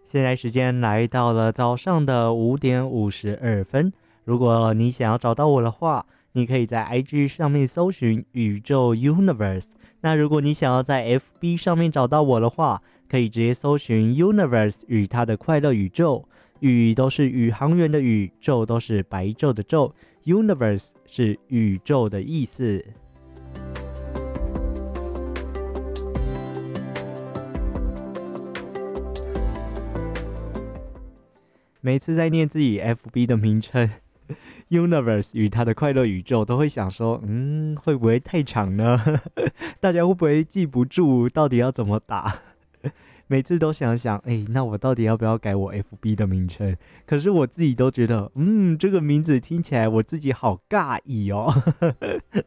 现在时间来到了早上的5:52。如果你想要找到我的话，你可以在 IG 上面搜寻宇宙 Universe。那如果你想要在 FB 上面找到我的话，可以直接搜寻 Universe 与它的快乐宇宙。宇都是宇航员的宇，宙都是白昼的昼， Universe 是宇宙的意思。每次在念自己 FB 的名称Universe 与它的快乐宇宙，都会想说会不会太长呢？大家会不会记不住到底要怎么打？每次都想想那我到底要不要改我 FB 的名称？可是我自己都觉得这个名字听起来我自己好尬意哦。